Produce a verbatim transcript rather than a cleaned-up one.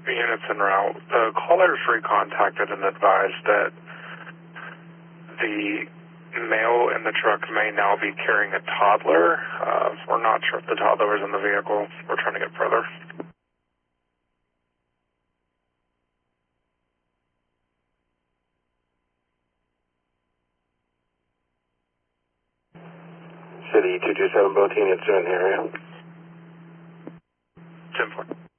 units en route. The callers recontacted and advised that the male in the truck may now be carrying a toddler. Uh, we're not sure if the toddler was in the vehicle. We're trying to get further. City two two seven, both units are in the area. ten four.